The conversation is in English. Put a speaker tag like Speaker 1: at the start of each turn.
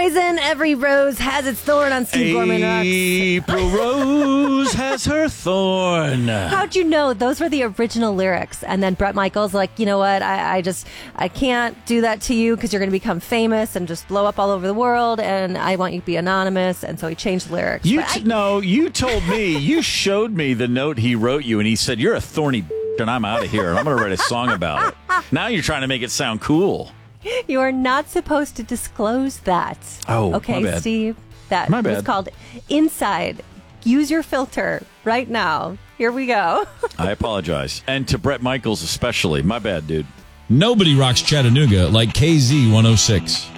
Speaker 1: Poison, Every Rose Has Its Thorn on Steve Gorman Rocks.
Speaker 2: April Rose has her thorn.
Speaker 1: How'd you know those were the original lyrics? And then Bret Michaels like, you know what? I can't do that to you because you're going to become famous and just blow up all over the world, and I want you to be anonymous. And so he changed the lyrics.
Speaker 2: No, you told me, you showed me the note he wrote you, and he said, you're a thorny and I'm out of here, and I'm going to write a song about it. Now you're trying to make it sound cool.
Speaker 1: You are not supposed to disclose that.
Speaker 2: Oh,
Speaker 1: okay,
Speaker 2: my bad.
Speaker 1: Steve. That
Speaker 2: My bad.
Speaker 1: was called Inside. Use your filter right now. Here we go.
Speaker 2: I apologize. And to Bret Michaels especially. My bad, dude.
Speaker 3: Nobody rocks Chattanooga like KZ 106.